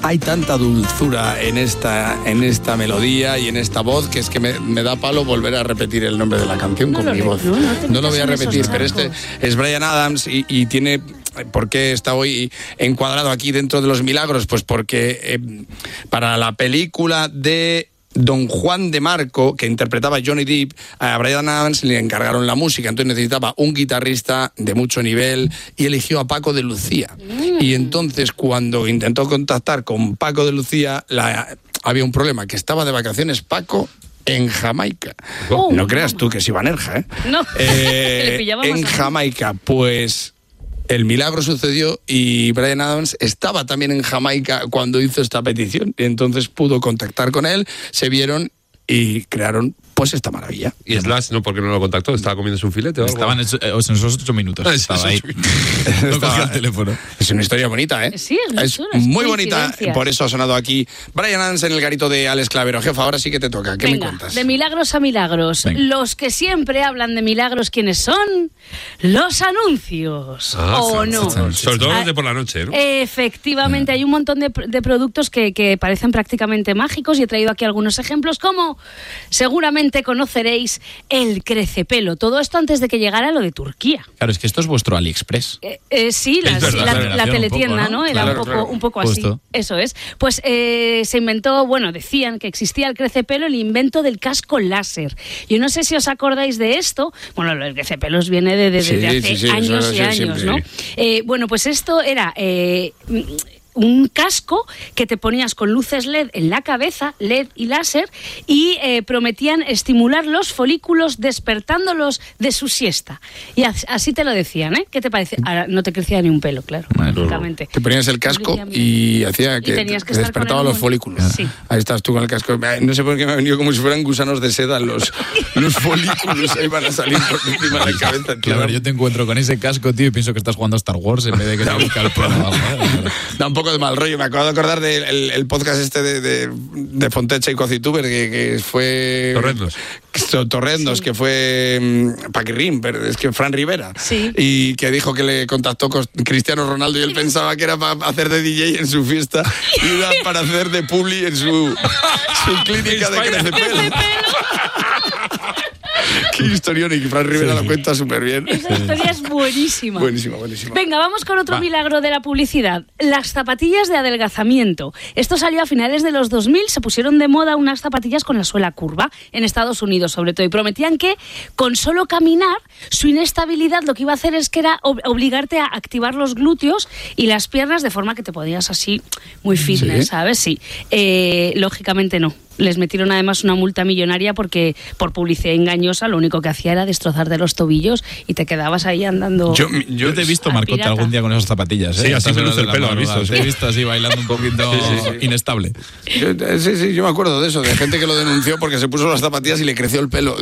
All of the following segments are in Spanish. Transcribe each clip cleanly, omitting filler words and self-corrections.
hay tanta dulzura en esta melodía y en esta voz que es que me da palo volver a repetir el nombre de la canción con mi voz. No lo voy a repetir, pero este es Bryan Adams y tiene... ¿Por qué está hoy encuadrado aquí dentro de los milagros? Pues porque para la película de Don Juan de Marco, que interpretaba Johnny Depp, a Bryan Adams le encargaron la música, entonces necesitaba un guitarrista de mucho nivel y eligió a Paco de Lucía. Y entonces cuando intentó contactar con Paco de Lucía, había un problema, que estaba de vacaciones Paco en Jamaica. No creas tú que es Ivanerja, ¿eh? No, le pillábamos en Jamaica, pues... El milagro sucedió y Bryan Adams estaba también en Jamaica cuando hizo esta petición. Y entonces pudo contactar con él, se vieron y crearon pues esta maravilla. ¿Y Slash no? ¿Por qué no lo contactó? ¿Estaba comiéndose un filete o algo? Estaban en esos 8 minutos. Estaba ahí. No cogía el teléfono. Es una historia bonita, ¿eh? Sí, es chula, muy bonita. Por eso ha sonado aquí Bryan Adams en el garito de Alex Clavero. Jefa, ahora sí que te toca. ¿Qué me cuentas? De milagros a milagros. Venga. Los que siempre hablan de milagros, ¿quiénes son? Los anuncios. ¿O no? Sobre todo los de por la noche, ¿no? Efectivamente, hay un montón de productos que parecen prácticamente mágicos y he traído aquí algunos ejemplos, como seguramente conoceréis el crecepelo. Todo esto antes de que llegara lo de Turquía. Claro, es que esto es vuestro AliExpress. Sí, la teletienda, ¿no? Era un poco así. Justo. Eso es. Pues se inventó, decían que existía el crecepelo, el invento del casco láser. Yo no sé si os acordáis de esto. Bueno, el crecepelos viene desde hace años y años, ¿no? Pues esto era... un casco que te ponías con luces LED en la cabeza, LED y láser, y prometían estimular los folículos despertándolos de su siesta. Y así te lo decían, ¿eh? ¿Qué te parece? Ahora no te crecía ni un pelo, claro, lógicamente. Te ponías el casco y hacía que despertaba los folículos. Sí. Ahí estás tú con el casco. No sé por qué me ha venido como si fueran gusanos de seda los folículos. Ahí van a salir por encima de la cabeza. Claro, a ver, yo te encuentro con ese casco, tío, y pienso que estás jugando a Star Wars en vez de que te busca el pelo. Da un poco de mal rollo. Me acabo de acordar del podcast este de Fontecha y Cocituber que fue... Torrendos, que fue Paquirrín, pero es que Fran Rivera. Sí. Y que dijo que le contactó con Cristiano Ronaldo y él pensaba que era para hacer de DJ en su fiesta y era para hacer de publi en su clínica de crecepelo. Qué historión, y Fran Rivera lo cuenta súper bien. Esa historia es buenísima. Buenísima. Venga, vamos con otro milagro de la publicidad. Las zapatillas de adelgazamiento. Esto salió a finales de los 2000, se pusieron de moda unas zapatillas con la suela curva, en Estados Unidos sobre todo, y prometían que con solo caminar, su inestabilidad lo que iba a hacer es que era obligarte a activar los glúteos y las piernas de forma que te podías así muy fitness, ¿sí? ¿Sabes? Sí. Lógicamente no. Les metieron además una multa millonaria porque por publicidad engañosa lo único que hacía era destrozarte los tobillos y te quedabas ahí andando. Yo te he visto, Marcote, algún día con esas zapatillas. Sí, así me luce el pelo, ¿has visto? Te he visto así bailando un poquito inestable. Yo me acuerdo de eso, de gente que lo denunció porque se puso las zapatillas y le creció el pelo.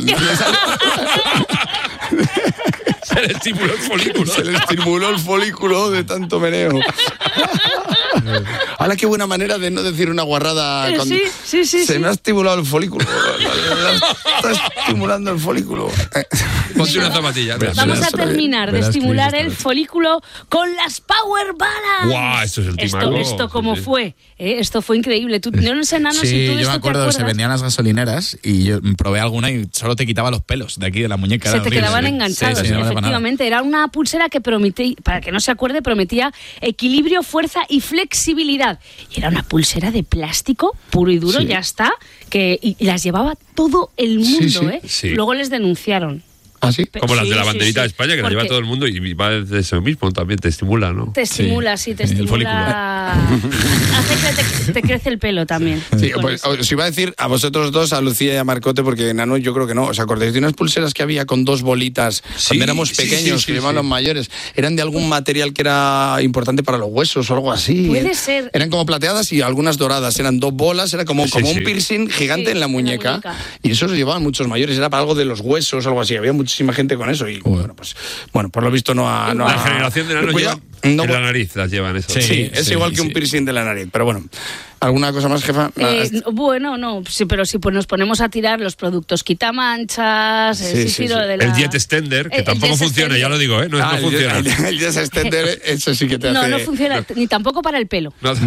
Se le estimuló el folículo. Se le estimuló el folículo de tanto meneo. Ahora, qué buena manera de no decir una guarrada. Sí. Se me ha estimulado el folículo. Está estimulando el folículo. Ponte una zapatilla. Vamos a terminar de estimular el folículo con las Power Balance. ¡Guau! Esto es el timaco. Esto cómo fue. Esto fue increíble. Yo no sé, Nano, si tú de yo esto me acuerdo, te se vendían las gasolineras y yo probé alguna y solo te quitaba los pelos de aquí de la muñeca. Se te quedaban enganchados, efectivamente. Era una pulsera que prometía, para que no se acuerde, prometía equilibrio, fuerza y flexibilidad. Y era una pulsera de plástico puro y duro, ya está, y las llevaba todo el mundo, Sí. Luego les denunciaron. ¿Ah, sí? Como las de la banderita de España, que la lleva todo el mundo y va de eso mismo, también te estimula, ¿no? Te estimula, te estimula. Hace que te crece el pelo también. Sí, pues, os iba a decir a vosotros dos, a Lucía y a Marcote, porque Nano yo creo que no. ¿Os acordáis de unas pulseras que había con dos bolitas cuando éramos pequeños, que llevaban los mayores? Eran de algún material que era importante para los huesos o algo así. Puede ser. Eran como plateadas y algunas doradas. Eran dos bolas, era como un piercing gigante en la muñeca. Y eso se llevaban muchos mayores. Era para algo de los huesos o algo así. Había muchísima gente con eso. Y bueno, por lo visto la generación de Nano lleva en la nariz, las llevan eso. Sí, es igual que un piercing de la nariz. Pero bueno, ¿Alguna cosa más, jefa? Bueno, no, sí, pero si pues nos ponemos a tirar los productos quitamanchas, el Jet Extender, que tampoco funciona, ya lo digo, ¿eh? No funciona. El Jet Extender, eso sí que te hace... No funciona, ni tampoco para el pelo. No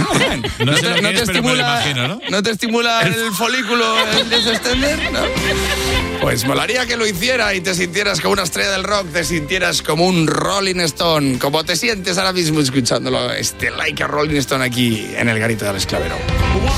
te estimula el folículo el Jet Extender, ¿no? Pues molaría que lo hiciera y te sintieras como una estrella del rock, te sintieras como un Rolling Stone, como te sientes ahora mismo escuchándolo, Like a Rolling Stone aquí en el Garito del Esclavero.